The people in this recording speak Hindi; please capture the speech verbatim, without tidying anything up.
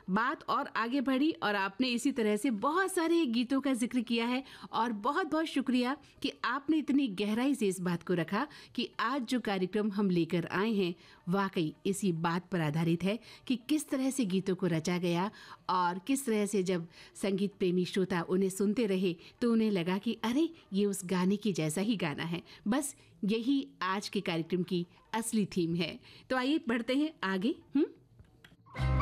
बात और आगे बढ़ी और आपने इसी तरह से बहुत सारे गीतों का जिक्र किया है और बहुत बहुत शुक्रिया कि आपने इतनी गहराई से इस बात को रखा कि आज जो कार्यक्रम हम लेकर आए हैं वाकई इसी बात पर आधारित है कि किस तरह से गीतों को रचा गया और किस तरह से जब संगीत प्रेमी श्रोता उन्हें सुनते रहे तो उन्हें लगा कि अरे ये उस गाने की जैसा ही गाना है। बस यही आज के कार्यक्रम की असली थीम है। तो आइए बढ़ते हैं आगे। हम्म